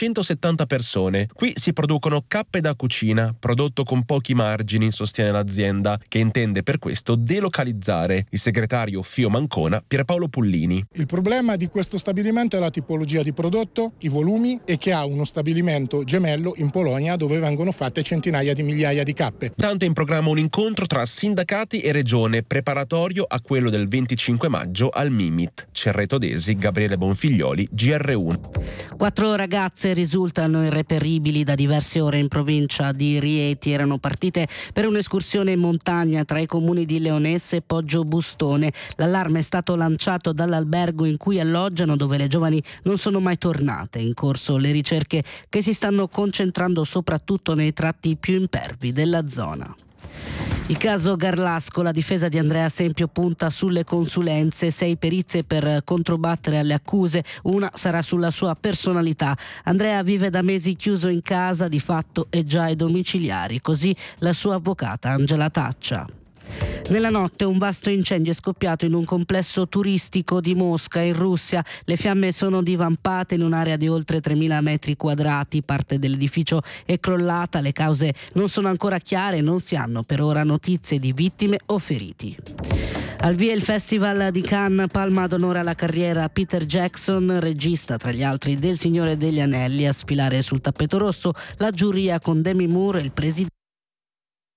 170 persone. Qui si producono cappe da cucina, prodotto con pochi margini, sostiene l'azienda, che intende per questo delocalizzare. Il segretario FIO Ancona, Pierpaolo Pullini. Il problema di questo stabilimento è la tipologia di prodotto, i volumi, e che ha uno stabilimento gemello in Polonia dove vengono fatte centinaia di migliaia di cappe. Tanto è in programma un incontro tra sindacati e regione, preparatorio a quello del 25 maggio al Mimit. Cerreto Desi, Gabriele Bonfiglioli, GR1. 4 ragazze risultano irreperibili da diverse ore in provincia di Rieti. Erano partite per un'escursione in montagna tra i comuni di Leonesse e Poggio Bustone. L'allarme è stato lanciato dall'albergo in cui alloggiano, dove le giovani non sono mai tornate. In corso le ricerche che si stanno concentrando soprattutto nei tratti più impervi della zona. Il caso Garlasco, la difesa di Andrea Sempio punta sulle consulenze, 6 perizie per controbattere alle accuse, una sarà sulla sua personalità. Andrea vive da mesi chiuso in casa, di fatto è già ai domiciliari, così la sua avvocata Angela Taccia. Nella notte un vasto incendio è scoppiato in un complesso turistico di Mosca, in Russia. Le fiamme sono divampate in un'area di oltre 3.000 metri quadrati. Parte dell'edificio è crollata, le cause non sono ancora chiare e non si hanno per ora notizie di vittime o feriti. Al via il Festival di Cannes, palma d'onore alla carriera Peter Jackson, regista tra gli altri del Signore degli Anelli. A sfilare sul tappeto rosso la giuria con Demi Moore e il presidente